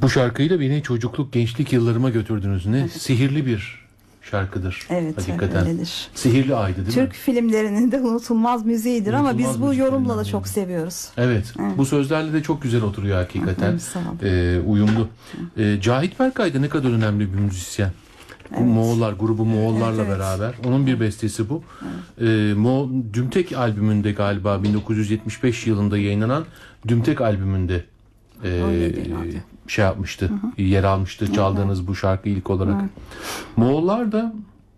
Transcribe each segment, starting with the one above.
Bu şarkıyla beni çocukluk, gençlik yıllarıma götürdünüz. Ne sihirli bir şarkıdır. Evet, hakikaten. Öyledir. Sihirli Ay'dı değil mi? Türk filmlerinin de unutulmaz müziğidir ama biz bu yorumla da çok seviyoruz. Evet. Bu sözlerle de çok güzel oturuyor hakikaten. Sağ olun. Uyumlu. Cahit Berkay da ne kadar önemli bir müzisyen. Bu Moğollar, grubu Moğollarla beraber. Onun bir bestesi bu. Dümtek albümünde galiba 1975 yılında yayınlanan Dümtek albümünde şey yapmıştı. Yer almıştı çaldığınız bu şarkı ilk olarak. Moğollar da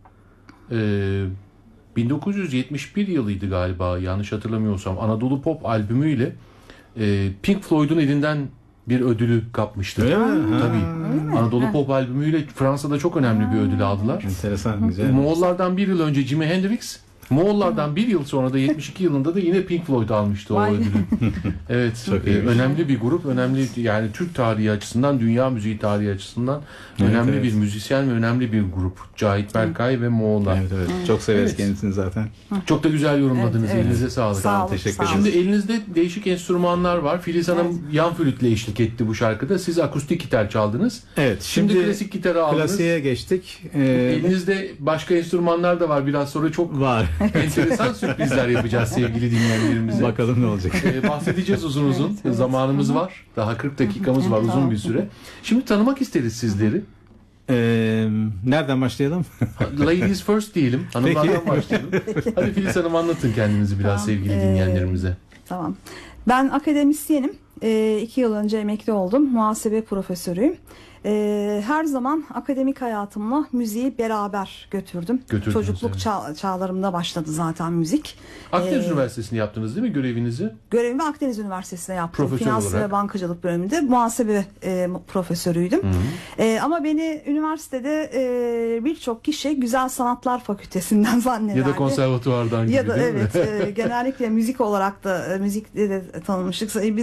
1971 yılıydı galiba, yanlış hatırlamıyorsam, Anadolu Pop albümüyle Pink Floyd'un elinden bir ödülü kapmıştı. Tabii. Anadolu Pop albümüyle Fransa'da çok önemli bir ödül aldılar. Enteresan, güzel. Moğollardan bir yıl önce Jimi Hendrix, Moğollardan bir yıl sonra da 72 yılında da yine Pink Floyd almıştı o ödülü. Evet, önemli bir grup, önemli, yani Türk tarihi açısından, dünya müziği tarihi açısından önemli bir müzisyen ve önemli bir grup. Cahit Berkay ve Moğollar. Evet. Çok severiz kendisini zaten. Çok da güzel yorumladınız. Elinize sağlık. Sağ olun, teşekkür ederim. Şimdi elinizde değişik enstrümanlar var. Filiz Hanım yan flütle eşlik etti bu şarkıda. Siz akustik gitar çaldınız. Evet. Şimdi klasik gitarı aldınız. Klasiğe geçtik. Elinizde başka enstrümanlar da var. Biraz sonra çok Var. enteresan sürprizler yapacağız sevgili dinleyenlerimize. Bakalım ne olacak. Bahsedeceğiz uzun. Zamanımız var. Daha 40 dakikamız var, uzun bir süre. Şimdi tanımak isteriz sizleri. Nereden başlayalım? Ladies first diyelim. Hanımlardan başlayalım. Hadi Filiz Hanım, anlatın kendinizi biraz sevgili dinleyenlerimize. Tamam. Ben akademisyenim. 2 yıl önce emekli oldum. Muhasebe profesörüyüm. Her zaman akademik hayatımla müziği beraber götürdüm. Çocukluk çağlarımda başladı zaten müzik. Akdeniz Üniversitesi'ni yaptınız değil mi görevinizi? Görevimi Akdeniz Üniversitesi'nde yaptım. Profesör Finans olarak. ve bankacılık bölümünde muhasebe profesörüydüm. Ama beni üniversitede birçok kişi Güzel Sanatlar Fakültesinden zannederdi. Ya da konservatuvardan gibi, ya da değil mi? genellikle müzik olarak da müzikte de tanınmıştık.